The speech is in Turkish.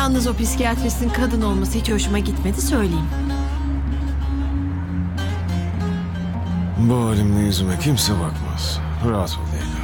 Yalnız o psikiyatristin kadın olması hiç hoşuma gitmedi, söyleyeyim. Bu halimle yüzüme kimse bakmaz. Rahat ol Leyla.